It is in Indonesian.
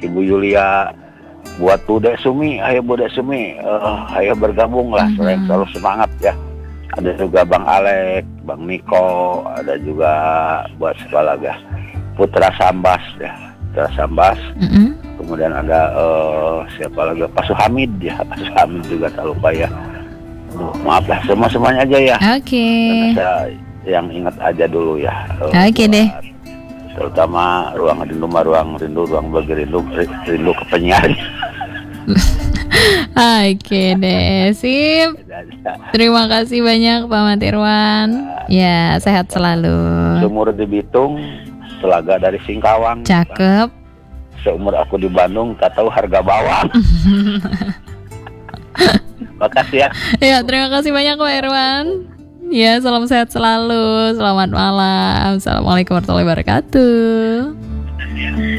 Ibu Yulia, buat Bude Sumi, ayo Bude Sumi, ayo bergabung lah, selalu semangat ya. Ada juga Bang Alek, Bang Niko, ada juga buat sekolah ya, Putra Sambas ya, Putra Sambas. Kemudian ada siapa lagi, Pak Suhamid ya, Pak Suhamid juga tak lupa ya. Maaf lah, semuanya aja ya. Oke. Saya yang ingat aja dulu ya. Oke deh. Terutama ruang rindu, ruang bagi rindu ke penyiar. Oke deh, sip. Terima kasih banyak Pak Matirwan. Ya, sehat selalu. Seumur di Bitung, Telaga dari Singkawang. Cakep. Seumur aku di Bandung, tak tahu harga bawang. Makasih ya. Ya, terima kasih banyak Pak Irwan. Ya, salam sehat selalu. Selamat malam. Assalamualaikum warahmatullahi wabarakatuh.